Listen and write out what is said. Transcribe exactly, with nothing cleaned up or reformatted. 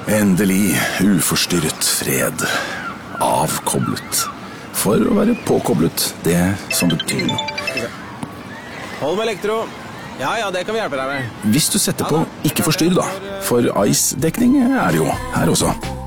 Endelig uforstyrret fred. Avkoblet. For å være påkoblet, det som betyr noe. Hold med elektro. Ja, ja, det kan vi hjelpe deg med. Hvis du setter på ikke forstyrr da, for ice-dekning er det jo her også.